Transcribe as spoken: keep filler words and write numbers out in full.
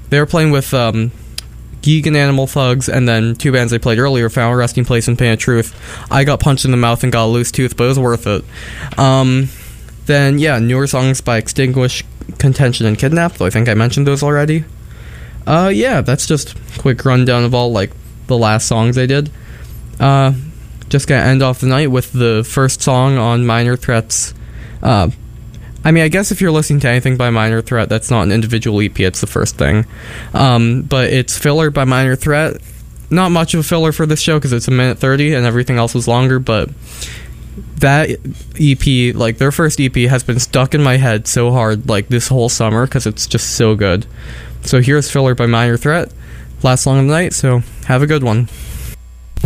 they were playing with um, Geek and Animal Thugs, and then two bands they played earlier, Final Resting Place and Pain of Truth. I got punched in the mouth and got a loose tooth, but it was worth it. Um, then, yeah, newer songs by Extinguish, Contention, and Kidnap, though I think I mentioned those already. Uh, yeah, that's just a quick rundown of all, like, the last songs I did. Uh, just gonna end off the night with the first song on Minor Threat's, uh, I mean, I guess if you're listening to anything by Minor Threat, that's not an individual E P, it's the first thing. Um, but it's Filler by Minor Threat. Not much of a filler for this show, because it's a minute thirty, and everything else was longer, but that E P, like, their first E P has been stuck in my head so hard, like, this whole summer, because it's just so good. So here's Filler by Minor Threat, last song of the night, so have a good one.